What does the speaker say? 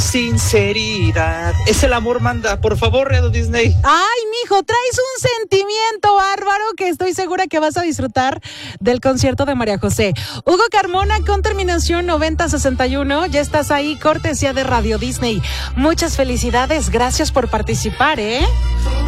sinceridad. Es el amor manda. Por favor, Radio Disney. Ay, mijo, traes un sentimiento bárbaro que estoy segura que vas a disfrutar del concierto de María José. Hugo Carmona con terminación 9061. Ya estás ahí, cortesía de Radio Disney. Muchas felicidades, gracias por participar,